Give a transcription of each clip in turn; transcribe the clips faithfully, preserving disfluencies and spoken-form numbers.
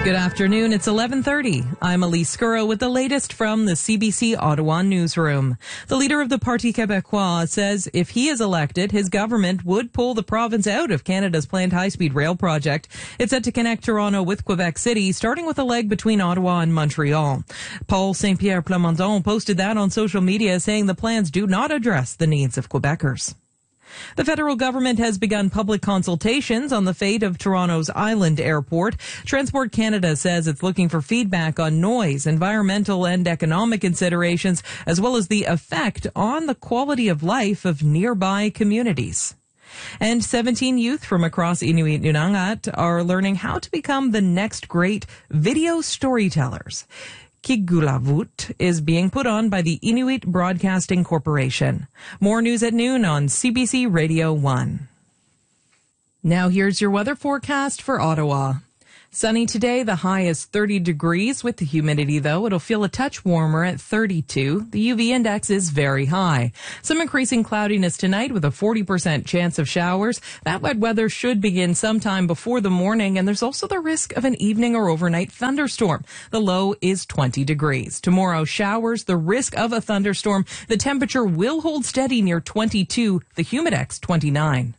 Good afternoon. It's eleven thirty. I'm Elise Scurro with the latest from the C B C Ottawa newsroom. The leader of the Parti Québécois says if he is elected, his government would pull the province out of Canada's planned high-speed rail project. It's set to connect Toronto with Quebec City, starting with a leg between Ottawa and Montreal. Paul Saint-Pierre Plamondon posted that on social media, saying the plans do not address the needs of Quebecers. The federal government has begun public consultations on the fate of Toronto's Island Airport. Transport Canada says it's looking for feedback on noise, environmental and economic considerations, as well as the effect on the quality of life of nearby communities. And seventeen youth from across Inuit Nunangat are learning how to become the next great video storytellers. Kigulavut is being put on by the Inuit Broadcasting Corporation. More news at noon on C B C Radio one. Now here's your weather forecast for Ottawa. Sunny today, the high is thirty degrees. With the humidity, though, it'll feel a touch warmer at thirty-two. The U V index is very high. Some increasing cloudiness tonight with a forty percent chance of showers. That wet weather should begin sometime before the morning, and there's also the risk of an evening or overnight thunderstorm. The low is twenty degrees. Tomorrow, showers, the risk of a thunderstorm. The temperature will hold steady near twenty-two. The humidex, twenty-nine.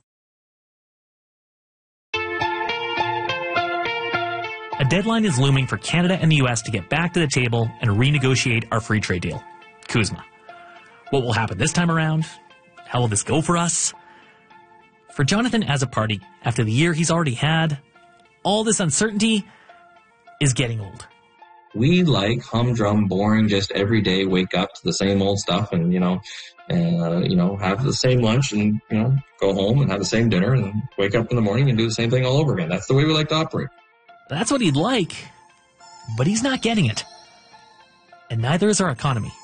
A deadline is looming for Canada and the U S to get back to the table and renegotiate our free trade deal, CUSMA. What will happen this time around? How will this go for us? For Jonathan as a party, after the year he's already had, all this uncertainty is getting old. We like humdrum, boring, just every day wake up to the same old stuff and, you know, uh, you know, have the same lunch and, you know, go home and have the same dinner and wake up in the morning and do the same thing all over again. That's the way we like to operate. That's what he'd like, but he's not getting it. And neither is our economy.